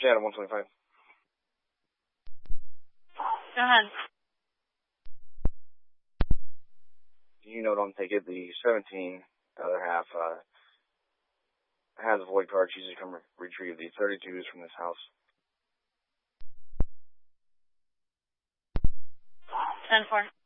Adam 125. Go ahead. You know, don't take it. The 17, the other half, has a void card. She's to come retrieve the 32s from this house. 10-4.